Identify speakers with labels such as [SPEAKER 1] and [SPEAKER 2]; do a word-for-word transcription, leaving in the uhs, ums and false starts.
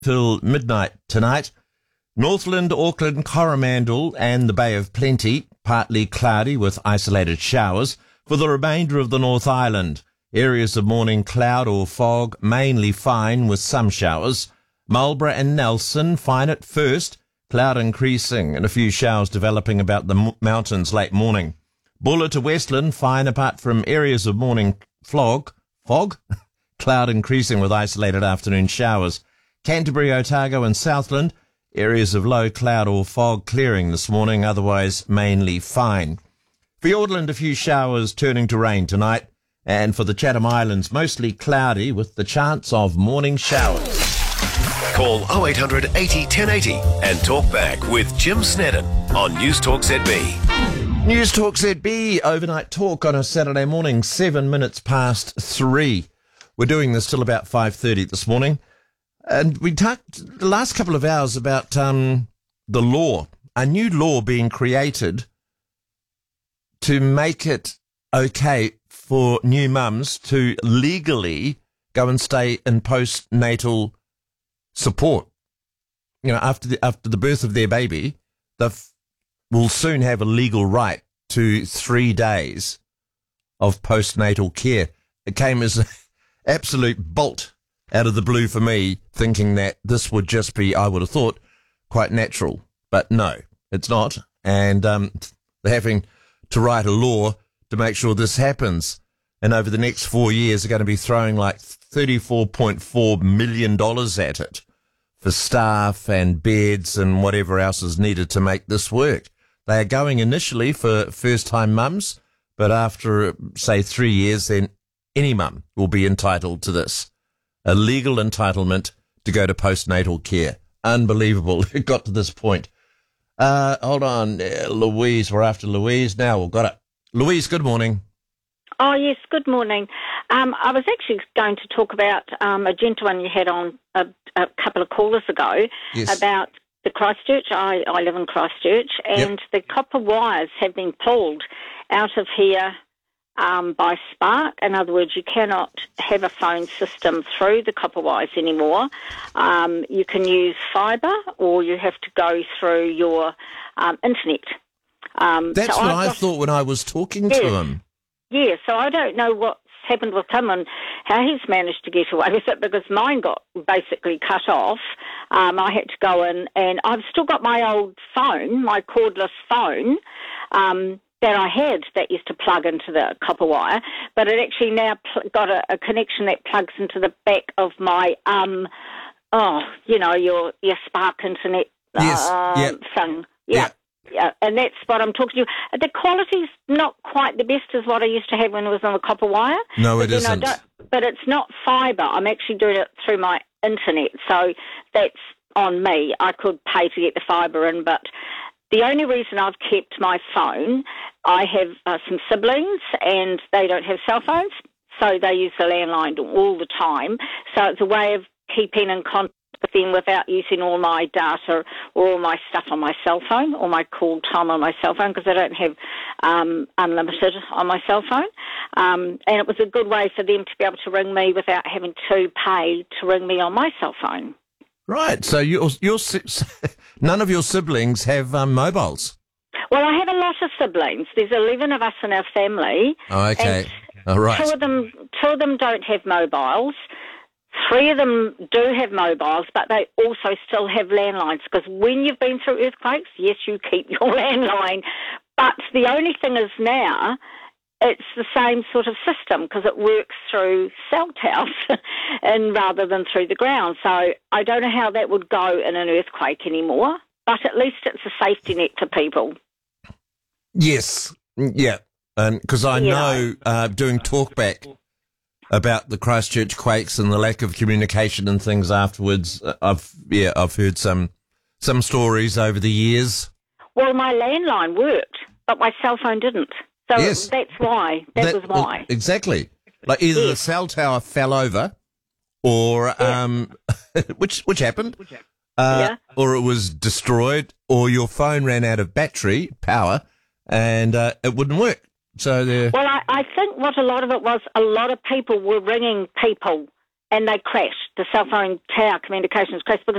[SPEAKER 1] till midnight tonight. Northland, Auckland, Coromandel and the Bay of Plenty, partly cloudy with isolated showers. For the remainder of the North Island, areas of morning cloud or fog, mainly fine with some showers. Marlborough and Nelson, fine at first, cloud increasing and a few showers developing about the m- mountains late morning. Buller to Westland, fine apart from areas of morning fog, fog? cloud increasing with isolated afternoon showers. Canterbury, Otago and Southland, areas of low cloud or fog clearing this morning, otherwise mainly fine. Fiordland, a few showers turning to rain tonight. And for the Chatham Islands, mostly cloudy with the chance of morning showers.
[SPEAKER 2] Call oh eight hundred eighty, ten eighty and talk back with Jim Snedden on News Talk Z B.
[SPEAKER 1] News Talk Z B, overnight talk on a Saturday morning, seven minutes past three. We're doing this till about five thirty this morning. And we talked the last couple of hours about um, the law, a new law being created to make it okay for new mums to legally go and stay in postnatal support. You know, after the, after the birth of their baby, they f- will soon have a legal right to three days of postnatal care. It came as an absolute bolt out of the blue for me, thinking that this would just be, I would have thought, quite natural. But no, it's not. And um, they're having to write a law to make sure this happens. And over the next four years, they're going to be throwing like thirty-four point four million dollars at it for staff and beds and whatever else is needed to make this work. They are going initially for first-time mums, but after, say, three years, then any mum will be entitled to this. A legal entitlement to go to postnatal care. Unbelievable. It got to this point. Uh, hold on, uh, Louise. We're after Louise now. We've got it. Louise, good morning.
[SPEAKER 3] Oh, yes, good morning. Um, I was actually going to talk about um, a gentleman you had on a, a couple of callers ago
[SPEAKER 1] Yes.
[SPEAKER 3] about the Christchurch. I, I live in Christchurch, and
[SPEAKER 1] Yep.
[SPEAKER 3] the copper wires have been pulled out of here um, by Spark. In other words, you cannot have a phone system through the copper wires anymore. Um, you can use fibre, or you have to go through your um, internet. Um,
[SPEAKER 1] That's
[SPEAKER 3] so
[SPEAKER 1] what
[SPEAKER 3] I've
[SPEAKER 1] I
[SPEAKER 3] got-
[SPEAKER 1] thought when I was talking
[SPEAKER 3] Yes.
[SPEAKER 1] to him.
[SPEAKER 3] Yeah, so I don't know what's happened with him and how he's managed to get away with it, because mine got basically cut off. Um, I had to go in, and I've still got my old phone, my cordless phone, um, that I had that used to plug into the copper wire, but it actually now pl- got a, a connection that plugs into the back of my, um, oh, you know, your your Spark internet
[SPEAKER 1] Yes,
[SPEAKER 3] um,
[SPEAKER 1] yeah.
[SPEAKER 3] thing.
[SPEAKER 1] Yeah.
[SPEAKER 3] Yeah. Yeah, and that's what I'm talking to you. The quality's not quite the best as what I used to have when it was on the copper wire.
[SPEAKER 1] No,
[SPEAKER 3] but
[SPEAKER 1] it
[SPEAKER 3] then I
[SPEAKER 1] isn't.
[SPEAKER 3] don't- But it's not fibre. I'm actually doing it through my internet, so that's on me. I could pay to get the fibre in, but the only reason I've kept my phone, I have uh, some siblings, and they don't have cell phones, so they use the landline all the time. So it's a way of keeping in contact with them without using all my data or all my stuff on my cell phone or my call time on my cell phone, because I don't have um, unlimited on my cell phone. Um, and it was a good way for them to be able to ring me without having to pay to ring me on my cell phone.
[SPEAKER 1] Right. So your your si- none of your siblings have um, mobiles.
[SPEAKER 3] Well, I have a lot of siblings. There's eleven of us in our family.
[SPEAKER 1] Oh, okay.
[SPEAKER 3] And
[SPEAKER 1] All right.
[SPEAKER 3] Two of them, two of them don't have mobiles. Three of them do have mobiles, but they also still have landlines, because when you've been through earthquakes, yes, you keep your landline. But the only thing is now, it's the same sort of system, because it works through cell towers and rather than through the ground. So I don't know how that would go in an earthquake anymore, but at least it's a safety net to people.
[SPEAKER 1] Yes. Yeah. And because I
[SPEAKER 3] Yeah.
[SPEAKER 1] know uh, doing talkback about the Christchurch quakes and the lack of communication and things afterwards, uh, I've yeah I've heard some some stories over the years.
[SPEAKER 3] Well, my landline worked, but my cell phone didn't. So
[SPEAKER 1] Yes.
[SPEAKER 3] that's why. That, was
[SPEAKER 1] well,
[SPEAKER 3] why.
[SPEAKER 1] exactly. Like either the
[SPEAKER 3] Yes.
[SPEAKER 1] cell tower fell over, or
[SPEAKER 3] Yeah.
[SPEAKER 1] um, which which happened, uh,
[SPEAKER 3] Yeah.
[SPEAKER 1] or it was destroyed, or your phone ran out of battery power and uh, it wouldn't work. So there.
[SPEAKER 3] Well, I, I think what a lot of it was, a lot of people were ringing people and they crashed. The cell phone tower communications crashed because